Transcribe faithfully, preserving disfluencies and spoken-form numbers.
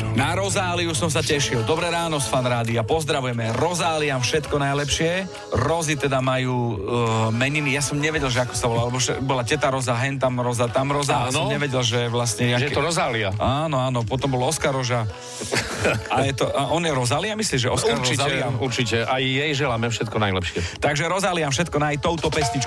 Na Rozáliu som sa tešil. Dobré ráno z Fan Rádia. Pozdravujeme Rozáliam, všetko najlepšie. Rozy teda majú uh, meniny. Ja som nevedel, že ako sa volá, lebo bola teta Roza, hen tam Roza, tam Roza. Áno. Som nevedel, že vlastne... Že je to Rozália. Áno, áno. Potom bol Oskar Roža. A, je to, a on je Rozália, myslíš, že Oskar určite, Rozália? Určite. Aj jej želáme všetko najlepšie. Takže Rozáliam všetko naj touto pesničkou.